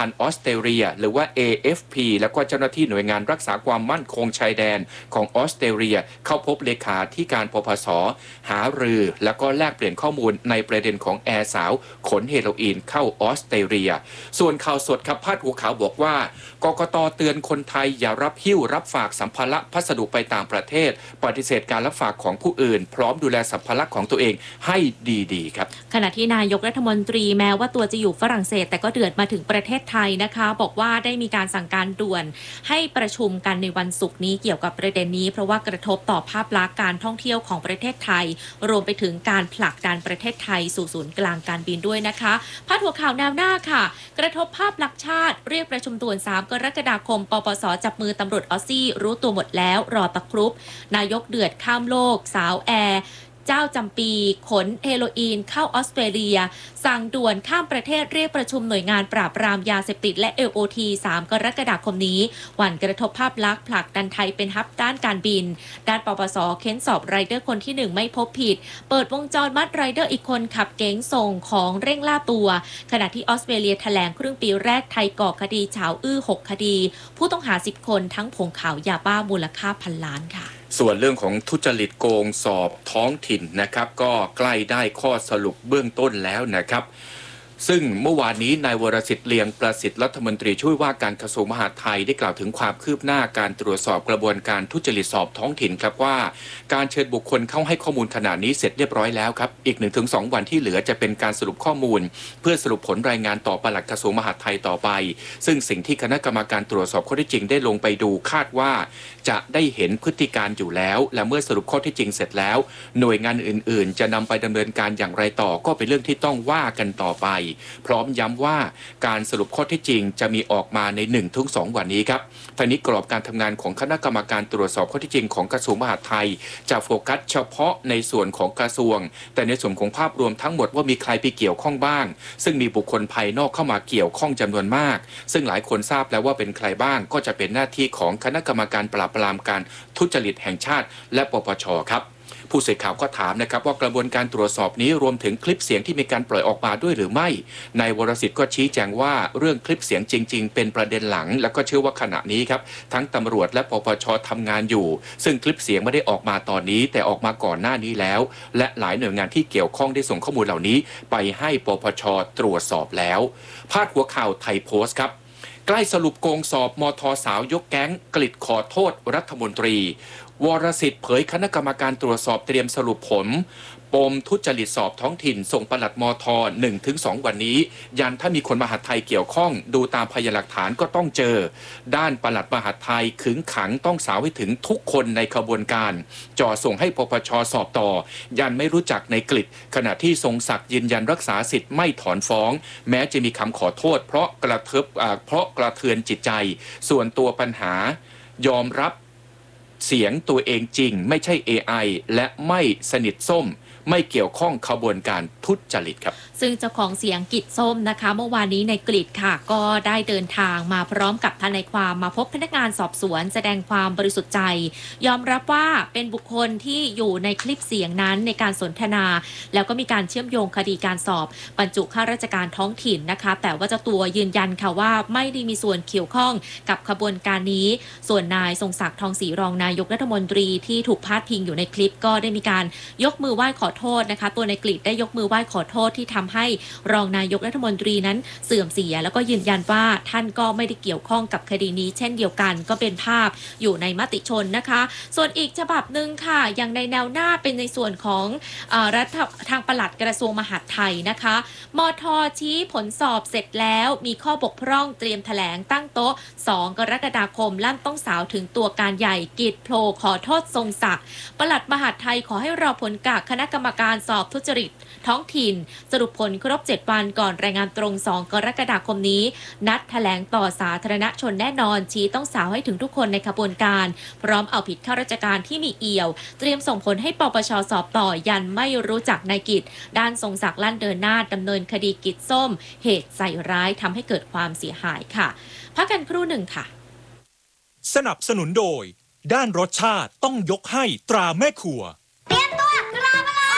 พันธ์ออสเตรเลียหรือว่า AFP แล้วก็เจ้าหน้าที่หน่วยงานรักษาความมั่นคงชายแดนของออสเตรเลียเข้าพบเลขาธิการปปส.หารือแล้วก็แลกเปลี่ยนข้อมูลในประเด็นของแอร์สาวขนเฮโรอีนเข้าออสเตรเลียส่วนข่าวสดครับพาดหัวข่าวบอกว่ากกต.เตือนคนไทยอย่ารับหิ้วรับฝากสัมภาระพัสดุไปต่างประเทศปฏิเสธการรับฝากของผู้อื่นพร้อมดูแลสัมภาระของตัวเองให้ดีๆครับขณะที่นายกรัฐมนตรีแม้ว่าตัวจะอยู่ฝรั่งเศสแต่ก็เดือดมาถึงประเทศไทยนะคะบอกว่าได้มีการสั่งการด่วนให้ประชุมกันในวันศุกร์นี้เกี่ยวกับประเด็นนี้เพราะว่ากระทบต่อภาพลักษณ์การท่องเที่ยวของประเทศไทยรวมไปถึงการผลักดันประเทศไทยสู่ศูนย์กลางการบินด้วยนะคะพาดหัวข่าวแนวหน้าค่ะกระทบภาพลักษณ์ชาติเรียกประชุมด่วน3 กรกฎาคมปปส.จับมือตำรวจออสซี่รู้ตัวหมดแล้วรอตะครุบนายกเดือดข้ามโลกสาวแอร์เจ้าจำปีขนเฮโรอีนเข้าออสเตรเลียสั่งด่วนข้ามประเทศเรียกประชุมหน่วยงานปราบปรามยาเสพติดและ LOT 3 กรกฎาคมนี้หวั่นกระทบภาพลักษณ์ผลักดันไทยเป็นฮับด้านการบินด้านปปส.เค้นสอบไรเดอร์คนที่1ไม่พบผิดเปิดวงจรมัดไรเดอร์อีกคนขับเก๋งส่งของเร่งล่าตัวขณะที่ออสเตรเลียแถลงครึ่งปีแรกไทยก่อคดีเฉาอื้อ6 คดีผู้ต้องหา10 คนทั้งผงขาวยาบ้ามูลค่า1,000 ล้านค่ะส่วนเรื่องของทุจริตโกงสอบท้องถิ่นนะครับก็ใกล้ได้ข้อสรุปเบื้องต้นแล้วนะครับซึ่งเมื่อวานนี้นายวรสิทธิ์เลียงประสิทธิ์รัฐมนตรีช่วยว่าการกระทรวงมหาดไทยได้กล่าวถึงความคืบหน้าการตรวจสอบกระบวนการทุจริตสอบท้องถิ่นครับว่าการเชิญบุคคลเข้าให้ข้อมูลขณะนี้เสร็จเรียบร้อยแล้วครับอีก 1-2 วันที่เหลือจะเป็นการสรุปข้อมูลเพื่อสรุปผลรายงานต่อปลัดกระทรวงมหาดไทยต่อไปซึ่งสิ่งที่คณะกรรมการตรวจสอบข้อเท็จจริงได้ลงไปดูคาดว่าจะได้เห็นพฤติการอยู่แล้วและเมื่อสรุปข้อเท็จจริงเสร็จแล้วหน่วยงานอื่นๆจะนำไปดำเนินการอย่างไรต่อก็เป็นเรื่องที่ต้องว่ากันต่อไปพร้อมย้ำว่าการสรุปข้อเท็จจริงจะมีออกมาใน 1-2 วันนี้ครับทางนี้กรอบการทำงานของคณะกรรมการตรวจสอบข้อเท็จจริงของกระทรวงมหาดไทยจะโฟกัสเฉพาะในส่วนของกระทรวงแต่ในส่วนของภาพรวมทั้งหมดว่ามีใครไปเกี่ยวข้องบ้างซึ่งมีบุคคลภายนอกเข้ามาเกี่ยวข้องจำนวนมากซึ่งหลายคนทราบแล้วว่าเป็นใครบ้างก็จะเป็นหน้าที่ของคณะกรรมการปราบปรามการทุจริตแห่งชาติและปปช.ครับผู้สื่อข่าวก็ถามนะครับว่ากระบวนการตรวจสอบนี้รวมถึงคลิปเสียงที่มีการปล่อยออกมาด้วยหรือไม่นายวรสิทธิ์ก็ชี้แจงว่าเรื่องคลิปเสียงจริงๆเป็นประเด็นหลังแล้วก็เชื่อว่าขณะนี้ครับทั้งตำรวจและปปช.ทำงานอยู่ซึ่งคลิปเสียงไม่ได้ออกมาตอนนี้แต่ออกมาก่อนหน้านี้แล้วและหลายหน่วยงานที่เกี่ยวข้องได้ส่งข้อมูลเหล่านี้ไปให้ปปช.ตรวจสอบแล้วพาดหัวข่าวไทยโพสต์ครับใกล้สรุปโกงสอบมท.สาวยกแก๊งกลิดขอโทษรัฐมนตรีวรสิทธิ์เผยคณะกรรมการตรวจสอบเตรียมสรุปผลปมทุจริตสอบท้องถิ่นส่งปลัดมท. 1-2 วันนี้ยันถ้ามีคนมหาดไทยเกี่ยวข้องดูตามพยานหลักฐานก็ต้องเจอด้านปลัดมหาดไทยขึงขังต้องสาวให้ถึงทุกคนในขบวนการจ่อส่งให้ปปช.สอบต่อยันไม่รู้จักในกฤษขณะที่ทรงศักดิ์ยืนยันรักษาสิทธิ์ไม่ถอนฟ้องแม้จะมีคำขอโทษเพราะกระเทือนจิตใจส่วนตัวปัญหายอมรับเสียงตัวเองจริงไม่ใช่ AI และไม่สนิทส้มไม่เกี่ยวข้องขบวนการทุจริตครับซึ่งเจ้าของเสียงกิจส้มนะคะเมื่อวานนี้ในกฤษค่ะก็ได้เดินทางมาพร้อมกับทนายความมาพบพนักงานสอบสวนแสดงความบริสุทธิ์ใจยอมรับว่าเป็นบุคคลที่อยู่ในคลิปเสียงนั้นในการสนทนาแล้วก็มีการเชื่อมโยงคดีการสอบบรรจุข้าราชการท้องถิ่นนะคะแต่ว่าเจ้าตัวยืนยันค่ะว่าไม่ได้มีส่วนเกี่ยวข้องกับขบวนการนี้ส่วนนายทรงศักดิ์ทองศรีรองนายกรัฐมนตรีที่ถูกพาดพิงอยู่ในคลิปก็ได้มีการยกมือไหว้ขอโทษนะคะตัวในกฤษได้ยกมือไหว้ขอโทษที่ทำให้รองนายกรัฐมนตรีนั้นเสื่อมเสียแล้วก็ยืนยันว่าท่านก็ไม่ได้เกี่ยวข้องกับคดีนี้เช่นเดียวกันก็เป็นภาพอยู่ในมติชนนะคะส่วนอีกฉบับหนึ่งค่ะอย่างในแนวหน้าเป็นในส่วนของทางปลัดกระทรวงมหาดไทยนะคะมท.ชี้ผลสอบเสร็จแล้วมีข้อบกพร่องเตรียมแถลงตั้งโต๊ะ2 กรกฎาคมลั่นต้องสาวถึงตัวการใหญ่กิจโผล่ขอโทษทรงศักดิ์ปลัดมหาดไทยขอให้รอผลจากคณะกรรมการสอบทุจริตท้องถิ่นสรุปผลครบ7 วันก่อนรายงานตรง2 กรกฎาคมนี้นัดแถลงต่อสาธารณชนแน่นอนชี้ต้องสาวให้ถึงทุกคนในขบวนการพร้อมเอาผิดข้าราชการที่มีเอี่ยวเตรียมส่งผลให้ปปช.สอบต่อยันไม่รู้จักนายกิจด้านทรงศักดิ์ลั่นเดินหน้าดำเนินคดีกิจส้มเหตุใส่ร้ายทำให้เกิดความเสียหายค่ะพักกันครู่หนึ่งค่ะสนับสนุนโดยด้านรสชาติต้องยกให้ตราแม่ครัวเตรียมตัวกราบอะไร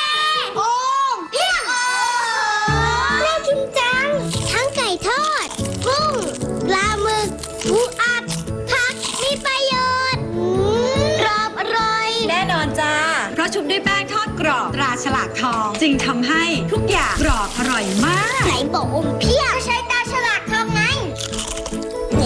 โอ้เยี่ยมน่ากินจังทั้งไก่ทอดปูอัดผักมีประโยชน์กรอบอร่อยแน่นอนจ้า เพราะชุบด้วยแป้งทอดกรอบตราฉลากทอง จึงทำให้ทุกอย่างกรอบอร่อยมากไหนบอกอมเพียบใช้ตาฉลากทองไงเน่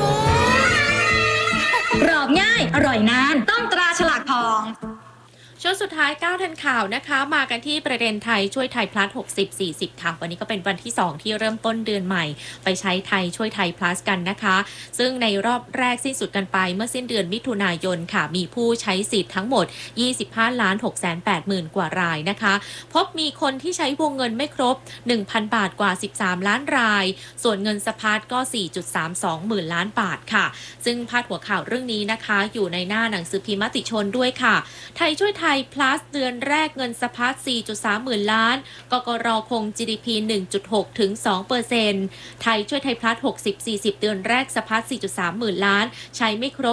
กรอบง่าย อร่อยนาน ต้องตราฉลากทองช่วงสุดท้าย9ทันข่าวนะคะมากันที่ประเด็นไทยช่วยไทยพลัส60-40ค่ะวันนี้ก็เป็นวันที่2ที่เริ่มต้นเดือนใหม่ไปใช้ไทยช่วยไทยพลัสกันนะคะซึ่งในรอบแรกสิ้นสุดกันไปเมื่อสิ้นเดือนมิถุนายนค่ะมีผู้ใช้สิทธิ์ทั้งหมด 25,680,000 กว่ารายนะคะพบมีคนที่ใช้วงเงินไม่ครบ 1,000 บาทกว่า13ล้านรายส่วนเงินสะพัดก็ 4.32 หมื่นล้านบาทค่ะซึ่งพาดหัวข่าวเรื่องนี้นะคะอยู่ในหน้าหนังสือพิมพ์มติชนด้วยค่ะไทยช่วยไทย plus เดือนแรกเงินสะพัด 4.3 หมื่นล้านกกร.คง GDP 1.6 ถึง 2% ไทยช่วยไทย plus 60-40 เดือนแรกสะพัด 4.3 หมื่นล้านใช้ไม่ครบ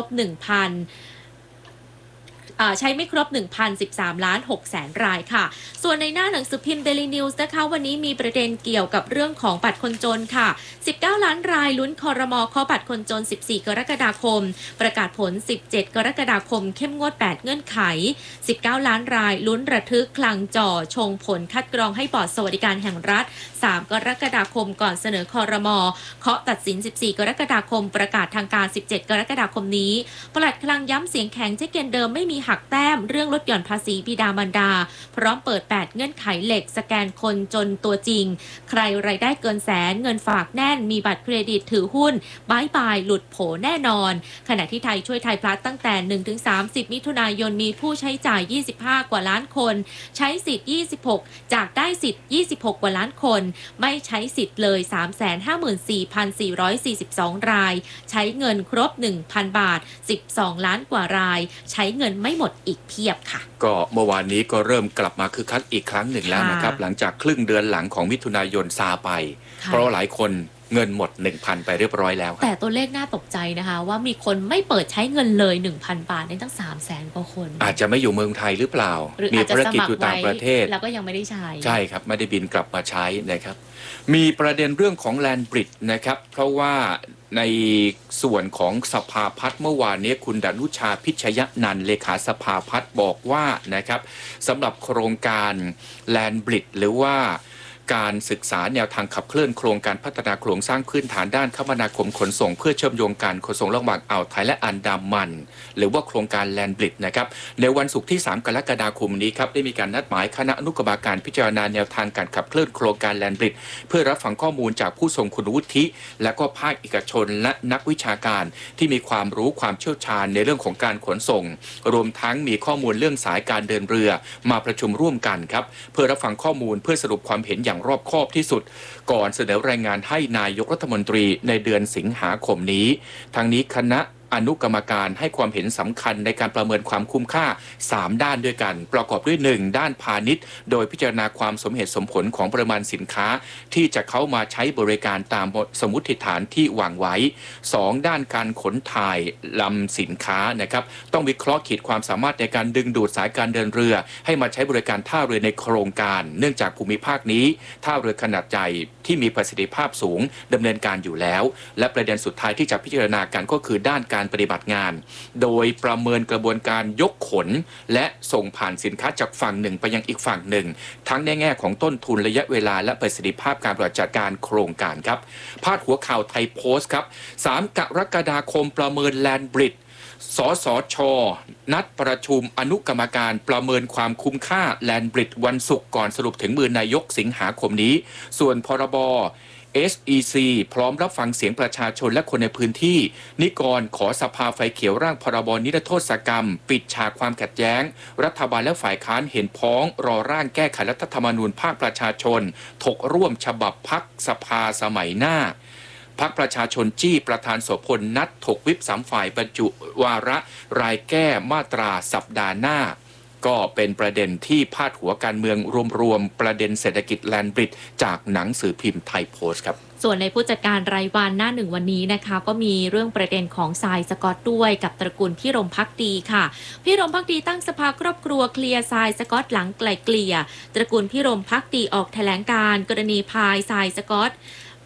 ใช้ไม่ครบ 1,013 ล้าน6แสนรายค่ะส่วนในหน้าหนังสือพิมพ์ Daily News นะคะวันนี้มีประเด็นเกี่ยวกับเรื่องของบัตรคนจนค่ะ19ล้านรายลุ้นครม.เคาะบัตรคนจน14กรกฎาคมประกาศผล17กรกฎาคมเข้มงวด8เงื่อนไข19ล้านรายลุ้นระทึกคลังจ่อชงผลคัดกรองให้บอร์ดสวัสดิการแห่งรัฐ3กรกฎาคมก่อนเสนอครม.เคาะตัดสิน14กรกฎาคมประกาศทางการ17กรกฎาคมนี้ปลัดคลังย้ำเสียงแข็งเจ๊เกณฑ์เดิมไม่มีหักแต้มเรื่องลดหย่อนภาษีบิดามารดาพร้อมเปิด8เงื่อนไขเหล็กสแกนคนจนตัวจริงใครรายได้เกินแสนเงินฝากแน่นมีบัตรเครดิตถือหุ้นบายบายหลุดโผแน่นอนขณะที่ไทยช่วยไทยพลัสตั้งแต่ 1-30 มิถุนายนมีผู้ใช้จ่าย25กว่าล้านคนใช้สิทธิ์26จากได้สิทธิ์26กว่าล้านคนไม่ใช้สิทธิ์เลย 354,442 รายใช้เงินครบ 1,000 บาท12ล้านกว่ารายใช้เงินไม่หมดอีกเพียบค่ะก็เมื่อวานนี้ก็เริ่มกลับมาคึกคักอีกครั้งหนึ่งแล้วนะครับหลังจากครึ่งเดือนหลังของมิถุนายนซาไปเพราะหลายคนเงินหมด 1,000 ไปเรียบร้อยแล้วแต่ตัวเลขน่าตกใจนะคะว่ามีคนไม่เปิดใช้เงินเลย 1,000 บาทในตั้ง 300,000 กว่าคนอาจจะไม่อยู่เมืองไทยหรือเปล่ามีภารกิจอยู่ต่างประเทศแล้วก็ยังไม่ได้ใช้ใช่ครับไม่ได้บินกลับมาใช้นะครับมีประเด็นเรื่องของแลนด์บริดจ์นะครับเพราะว่าในส่วนของสภาพัฒน์เมื่อวานนี้คุณดนุชาพิชยนันท์เลขาสภาพัฒน์บอกว่านะครับสำหรับโครงการแลนด์บริดจ์หรือว่าการศึกษาแนวทางขับเคลื่อนโครงการพัฒนาโครงสร้างพื้นฐานด้านคมนาคมขนส่งเพื่อเชื่อมโยงการขนส่งระหว่างอ่าวไทยและอันดามันหรือว่าโครงการแลนด์บริดจ์นะครับในวันศุกร์ที่3กรกฎาคมนี้ครับได้มีการนัดหมายคณะอนุกรรมการพิจารณาแนวทางการขับเคลื่อนโครงการแลนด์บริดจ์เพื่อรับฟังข้อมูลจากผู้ทรงคุณวุฒิและก็ภาคเอกชนและนักวิชาการที่มีความรู้ความเชี่ยวชาญในเรื่องของการขนส่งรวมทั้งมีข้อมูลเรื่องสายการเดินเรือมาประชุมร่วมกันครับเพื่อรับฟังข้อมูลเพื่อสรุปความเห็นอย่างรอบคอบที่สุดก่อนเสนอรายงานให้นายกรัฐมนตรีในเดือนสิงหาคมนี้ทั้งนี้คณะอนุกรรมการให้ความเห็นสำคัญในการประเมินความคุ้มค่า3ด้านด้วยกันประกอบด้วย1ด้านพาณิชย์โดยพิจารณาความสมเหตุสมผลของปริมาณสินค้าที่จะเข้ามาใช้บริการตามสมมุติฐานที่วางไว้2ด้านการขนถ่ายลำสินค้านะครับต้องวิเคราะห์ขีดความสามารถในการดึงดูดสายการเดินเรือให้มาใช้บริการท่าเรือในโครงการเนื่องจากภูมิภาคนี้ท่าเรือขนาดใหญ่ที่มีประสิทธิภาพสูงดำเนินการอยู่แล้วและประเด็นสุดท้ายที่จะพิจารณากันก็คือด้านการปฏิบัติงานโดยประเมินกระบวนการยกขนและส่งผ่านสินค้าจากฝั่งหนึ่งไปยังอีกฝั่งหนึ่งทั้งในแง่ของต้นทุนระยะเวลาและประสิทธิภาพการบริหารจัดการโครงการครับพาดหัวข่าวไทยโพสต์ครับ3กรกฎาคมประเมินแลนด์บริดจ์สสช.นัดประชุมอนุกรรมการประเมินความคุ้มค่าแลนด์บริดจ์วันศุกร์ก่อนสรุปถึงมือนายกสิงหาคมนี้ส่วนพรบSEC พร้อมรับฟังเสียงประชาชนและคนในพื้นที่นิกรขอสภาไฟเขียวร่างพรบนิรโทษกรรมปิดฉากความขัดแย้งรัฐบาลและฝ่ายค้านเห็นพ้องรอร่างแก้ไขรัฐธรรมนูญภาคประชาชนถกร่วมฉบับพรรคสภาสมัยหน้าพรรคประชาชนจี้ประธานโสพลนัดถกวิป3ฝ่ายบรรจุวาระรายแก้มาตราสัปดาห์หน้าก็เป็นประเด็นที่พาดหัวการเมืองรวมๆประเด็นเศรษฐกิจแลนด์บริดจ์จากหนังสือพิมพ์ไทยโพสต์ครับส่วนในผู้จัดการรายวันหน้าหนึ่งวันนี้นะคะก็มีเรื่องประเด็นของทรายสกอตด้วยกับตระกูลพี่รมภักดีค่ะพี่รมภักดีตั้งสภาครอบครัวเคลียร์ทรายสกอตหลังไกล่เกลี่ยตระกูลพี่รมภักดีออกแถลงการกรณีพายทรายสกอต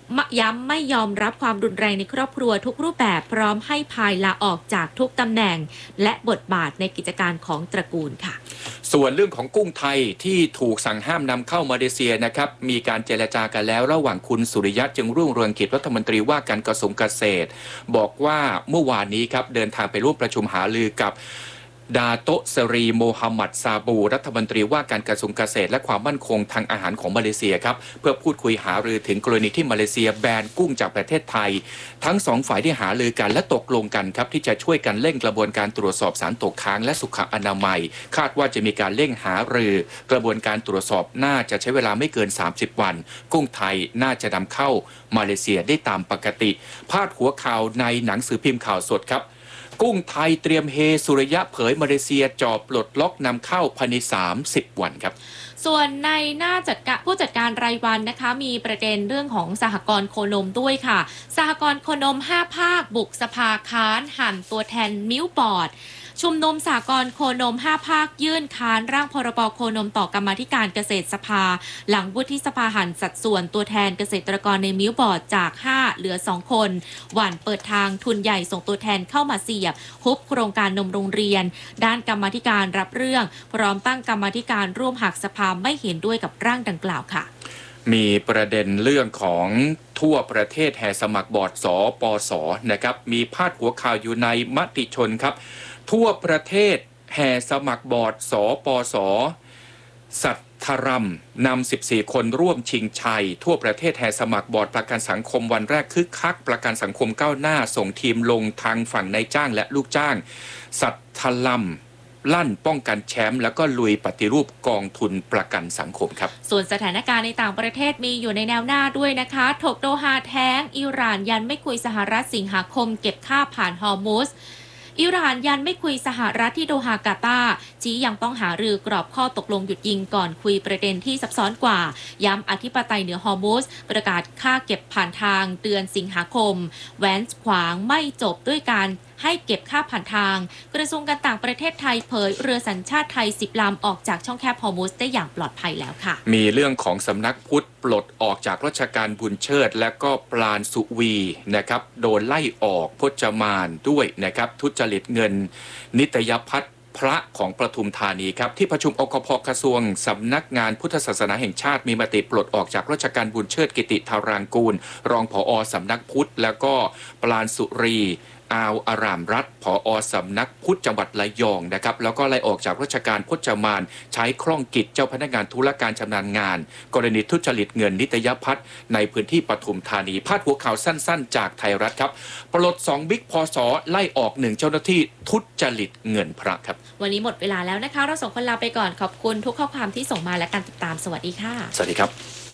ย้ำไม่ยอมรับความรุนแรงในครอบครัวทุกรูปแบบพร้อมให้พายลาออกจากทุกตำแหน่งและบทบาทในกิจการของตระกูลค่ะส่วนเรื่องของกุ้งไทยที่ถูกสั่งห้ามนำเข้ามาเลเซียนะครับมีการเจรจากันแล้วระหว่างคุณสุริยะจึงรุ่งเรืองกิจรัฐมนตรีว่าการกระทรวงเกษตรบอกว่าเมื่อวานนี้ครับเดินทางไปร่วมประชุมหารือกับดาโตสรีโมฮัมหมัดซาบูรัฐมนตรีว่าการกระทรวงเกษตรและความมั่นคงทางอาหารของมาเลเซียครับเพื่อพูดคุยหารือถึงกรณีที่มาเลเซียแบนกุ้งจากประเทศไทยทั้งสองฝ่ายได้หารือกันและตกลงกันครับที่จะช่วยกันเร่งกระบวนการตรวจสอบสารตกค้างและสุขอนามัยคาดว่าจะมีการเร่งหารือกระบวนการตรวจสอบน่าจะใช้เวลาไม่เกิน30วันกุ้งไทยน่าจะนำเข้ามาเลเซียได้ตามปกติพาดหัวข่าวในหนังสือพิมพ์ข่าวสดครับกุ้งไทยเตรียมเฮสุริยะเผยมาเลเซียจ่อปลดล็อกนำเข้าภายใน30วันครับส่วนในหน้าผู้จัดการรายวันนะคะมีประเด็นเรื่องของสหกรณ์โคนมด้วยค่ะสหกรณ์โคนม5ภาคบุกสภาค้านหั่นตัวแทนมิ้วบอร์ดชุมนุมสหกรณ์โคนม5ภาคยื่นค้านร่างพรบโคนมต่อกรรมาธิการเกษตรสภาหลังวุฒิสภาหั่นสัดส่วนตัวแทนเกษตรกรในมิ้วบอร์ดจาก5เหลือ2คนหว่านเปิดทางทุนใหญ่ส่งตัวแทนเข้ามาเสียบฮุบโครงการนมโรงเรียนด้านกรรมาธิการรับเรื่องพร้อมตั้งกรรมาธิการร่วมหากสภาไม่เห็นด้วยกับร่างดังกล่าวค่ะมีประเด็นเรื่องของทั่วประเทศแห่สมัครบอร์ดสปสนะครับมีพาดหัวข่าวอยู่ในมติชนครับทั่วประเทศแห่สมัครบอร์ดสปสสัทธรัมนำ14คนร่วมชิงชัยทั่วประเทศแห่สมัครบอร์ดประกันสังคมวันแรกคึกคักประกันสังคมก้าวหน้าส่งทีมลงทางฝั่งนายจ้างและลูกจ้างสัทธรัมลั่นป้องกันแชมป์แล้วก็ลุยปฏิรูปกองทุนประกันสังคมครับส่วนสถานการณ์ในต่างประเทศมีอยู่ในแนวหน้าด้วยนะคะถกโดฮาแท้งอิหร่านยันไม่คุยสหรัฐสิงหาคมเก็บค่าผ่านฮอร์มุสอิหร่านยันไม่คุยสหรัฐที่โดฮากาตาร์ชี้ยังต้องหารือกรอบข้อตกลงหยุดยิงก่อนคุยประเด็นที่ซับซ้อนกว่าย้ำอธิปไตยเหนือฮอร์มุสประกาศค่าเก็บผ่านทางเดือนสิงหาคมแวนส์ขวางไม่จบด้วยการให้เก็บค่าผ่านทางกระทรวงการต่างประเทศไทยเผยเรือสัญชาติไทย10 ลำออกจากช่องแคบฮอร์มุสได้อย่างปลอดภัยแล้วค่ะมีเรื่องของสำนักพุทธปลดออกจากราชการบุญเชิดและก็ปราณสุวีนะครับโดนไล่ออกพจมานด้วยนะครับทุจริตเงินนิตยพัฒน์พระของปทุมธานีครับที่ประชุมอกพ.กระทรวงสำนักงานพุทธศาสนาแห่งชาติมีมติปลดออกจากราชการบุญเชิดกิติธารางกูลรองผอ.สำนักพุทธแล้วก็ปราณสุรีอาวอารามรัฐผอ.สำนักพุทธจังหวัดระยองนะครับแล้วก็ไล่ออกจากราชการพจมานใช้คล่องกิจเจ้าพนักงานธุรการชำนาญงานกรณีทุจริตเงินนิตยพัฒน์ในพื้นที่ปทุมธานีพาดหัวข่าวสั้นๆจากไทยรัฐครับปลด2บิ๊กพศไล่ออก1เจ้าหน้าที่ทุจริตเงินพระครับวันนี้หมดเวลาแล้วนะคะเราส่งคนลาไปก่อนขอบคุณทุกข้อความที่ส่งมาและการติดตามสวัสดีค่ะสวัสดีครับ